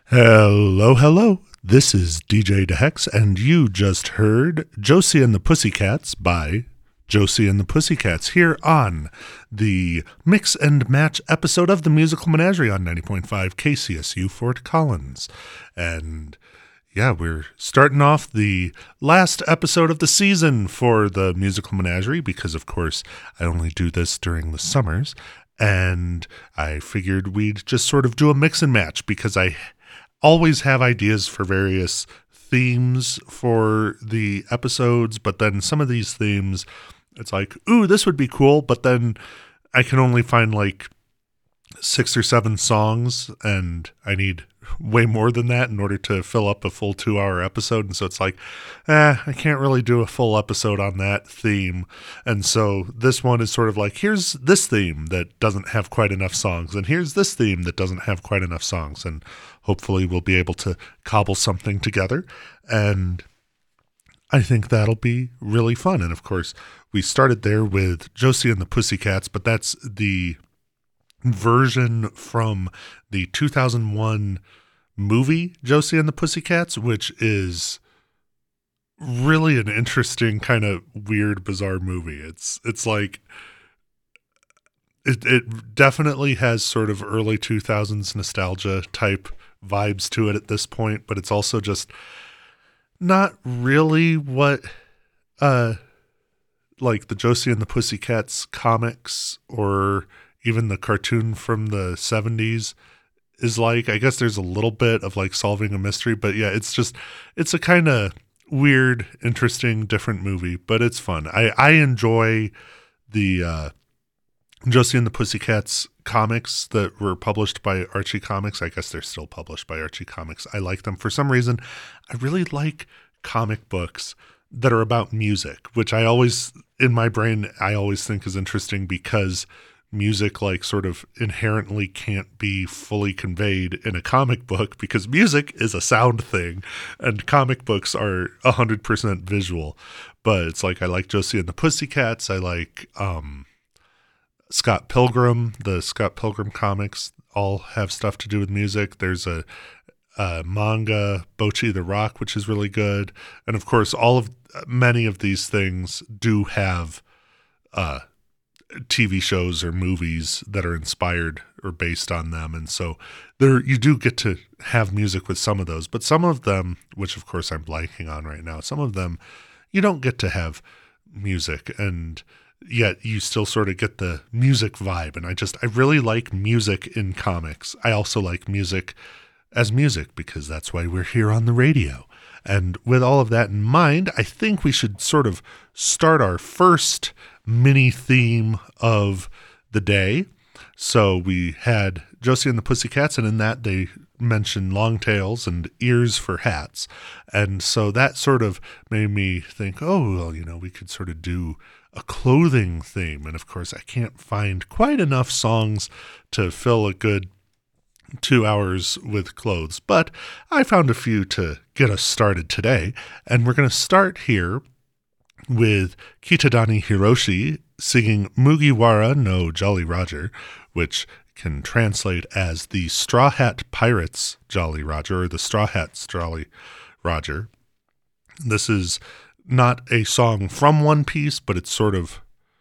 Hello, hello. This is DJ DeHex, and you just heard Josie and the Pussycats by Josie and the Pussycats here on the Mix and Match episode of the Musical Menagerie on 90.5 KCSU Fort Collins. And yeah, we're starting off the last episode of the season for the Musical Menagerie because, of course, I only do this during the summers. And I figured we'd just sort of do a mix and match because I always have ideas for various themes for the episodes, but then some of these themes, it's like, ooh, this would be cool, but then I can only find like 6 or 7 songs, and I need way more than that in order to fill up a full 2-hour episode. And so it's like, I can't really do a full episode on that theme. And so this one is sort of like, here's this theme that doesn't have quite enough songs, and here's this theme that doesn't have quite enough songs. And hopefully we'll be able to cobble something together. And I think that'll be really fun. And of course, we started there with Josie and the Pussycats, but that's the version from the 2001 movie Josie and the Pussycats, which is really an interesting kind of weird, bizarre movie. It's like it definitely has sort of early 2000s nostalgia type vibes to it at this point, but it's also just not really what like the Josie and the Pussycats comics or even the cartoon from the 70s is like. I guess there's a little bit of like solving a mystery, but yeah, it's a kind of weird, interesting, different movie, but it's fun. I enjoy the Josie and the Pussycats comics that were published by Archie Comics. I guess they're still published by Archie Comics. I like them. For some reason, I really like comic books that are about music, which I always, in my brain, I always think is interesting because music like sort of inherently can't be fully conveyed in a comic book because music is a sound thing and comic books are 100% visual. But it's like, I like Josie and the Pussycats. I like Scott Pilgrim. The Scott Pilgrim comics all have stuff to do with music. There's a manga, Bocchi the Rock, which is really good. And of course, many of these things do have TV shows or movies that are inspired or based on them. And so you do get to have music with some of those, but some of them, which of course I'm blanking on right now, some of them you don't get to have music, and yet you still sort of get the music vibe. And I really like music in comics. I also like music as music because that's why we're here on the radio. And with all of that in mind, I think we should sort of start our first mini theme of the day. So we had Josie and the Pussycats, and in that they mentioned long tails and ears for hats. And so that sort of made me think, oh, well, we could sort of do a clothing theme. And of course, I can't find quite enough songs to fill a good 2 hours with clothes, but I found a few to get us started today. And we're going to start here with Kitadani Hiroshi singing Mugiwara no Jolly Roger, which can translate as the Straw Hat Pirates Jolly Roger, or the Straw Hats Jolly Roger. This is not a song from One Piece, but it's sort of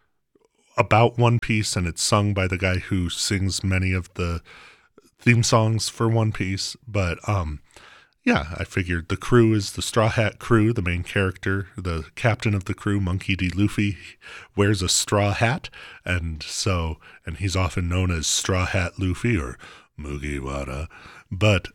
about One Piece, and it's sung by the guy who sings many of the theme songs for One Piece. But yeah, I figured the crew is the Straw Hat crew. The main character, the captain of the crew, Monkey D. Luffy, wears a straw hat, and he's often known as Straw Hat Luffy or Mugiwara. But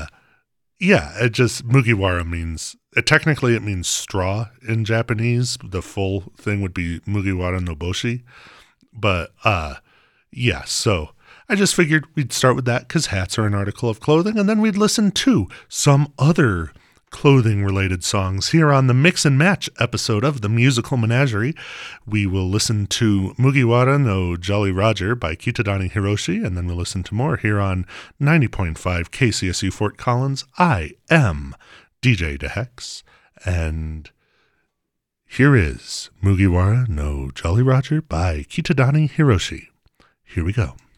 yeah, Mugiwara means, technically it means straw in Japanese. The full thing would be Mugiwara no Boshi. But yeah, so I just figured we'd start with that because hats are an article of clothing, and then we'd listen to some other clothing-related songs here on the Mix and Match episode of the Musical Menagerie. We will listen to Mugiwara no Jolly Roger by Kitadani Hiroshi, and then we'll listen to more here on 90.5 KCSU Fort Collins. I am DJ DeHex, and here is Mugiwara no Jolly Roger by Kitadani Hiroshi. Here we go.